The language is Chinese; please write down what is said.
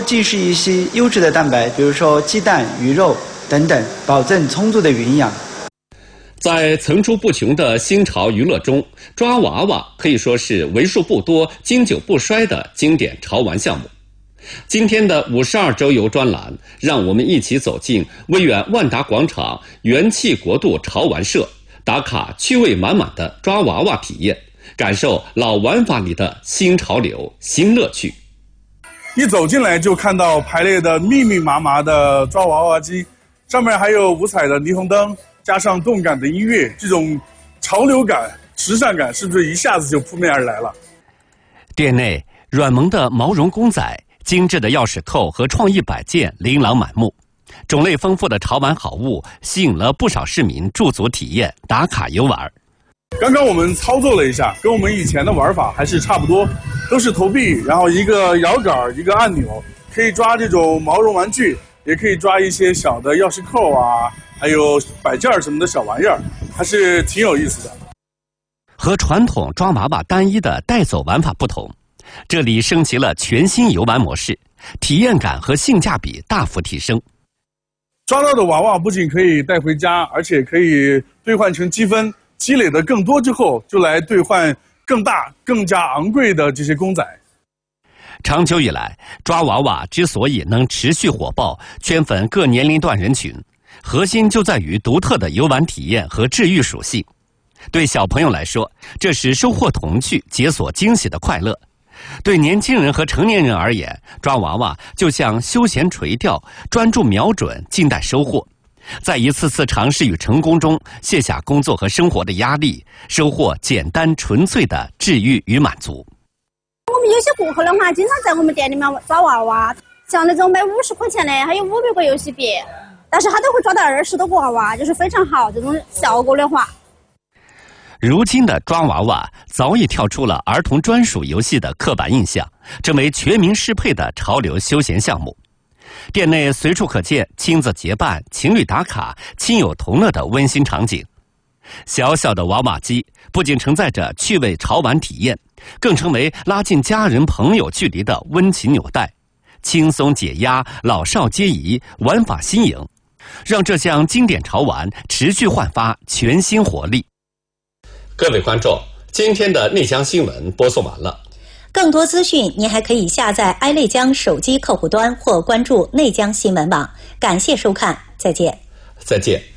进食一些优质的蛋白，比如说鸡蛋、鱼肉等等，保证充足的营养。 在层出不穷的新潮娱乐中，抓娃娃可以说是为数不多、经久不衰的经典潮玩项目。今天的52周游专栏，让我们一起走进威远万达广场元气国度潮玩社，打卡趣味满满的抓娃娃体验，感受老玩法里的新潮流、新乐趣。 一走进来就看到排列的密密麻麻的抓娃娃机，上面还有五彩的霓虹灯，加上动感的音乐，这种潮流感、时尚感是不是一下子就扑面而来了？ 店内软萌的毛绒公仔、精致的钥匙扣和创意摆件琳琅满目，种类丰富的潮玩好物吸引了不少市民驻足体验、打卡游玩。 刚刚我们操作了一下，跟我们以前的玩法还是差不多，都是投币，然后一个摇杆一个按钮，可以抓这种毛绒玩具，也可以抓一些小的钥匙扣啊，还有摆件什么的小玩意儿，还是挺有意思的。 和传统抓娃娃单一的带走玩法不同，这里升级了全新游玩模式，体验感和性价比大幅提升。 抓到的娃娃不仅可以带回家，而且可以兑换成积分，积累的更多之后，就来兑换更大、更加昂贵的这些公仔。 长久以来，抓娃娃之所以能持续火爆，圈粉各年龄段人群，核心就在于独特的游玩体验和治愈属性。对小朋友来说，这是收获童趣、解锁惊喜的快乐；对年轻人和成年人而言，抓娃娃就像休闲垂钓，专注瞄准，静待收获。在一次次尝试与成功中，卸下工作和生活的压力，收获简单纯粹的治愈与满足。 我们有些顾客的话，经常在我们店里面抓娃娃，像那种买50块钱的，还有500个游戏币，但是他都会抓到20多个娃娃，就是非常好。这种效果的话， 如今的抓娃娃早已跳出了儿童专属游戏的刻板印象，成为全民适配的潮流休闲项目。店内随处可见亲子结伴、情侣打卡、亲友同乐的温馨场景。小小的娃娃机不仅承载着趣味潮玩体验，更成为拉近家人朋友距离的温情纽带，轻松解压，老少皆宜，玩法新颖，让这项经典潮玩持续焕发全新活力。各位观众，今天的内江新闻播送完了。 更多资讯，您还可以下载爱内江手机客户端或关注内江新闻网。感谢收看，再见。 再见。